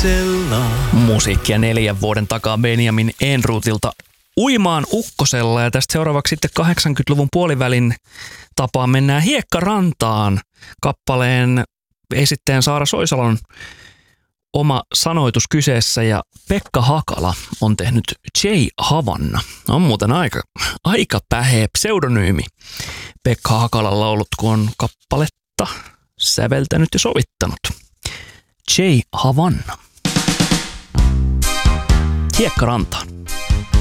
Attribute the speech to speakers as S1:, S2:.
S1: ukkosella.
S2: Musiikkia 4 vuoden takaa Benjamin Ehrnroothlta Uimaan ukkosella, ja tästä seuraavaksi sitten 80-luvun puolivälin tapaan mennään Hiekkarantaan. Kappaleen esittäjän Saara Soisalon oma sanoitus kyseessä, ja Pekka Hakala on tehnyt J. Havanna. On muuten aika päheä pseudonyymi Pekka Hakalalla ollut, kun on kappaletta säveltänyt ja sovittanut. J. Havanna. Hiekkarantaan.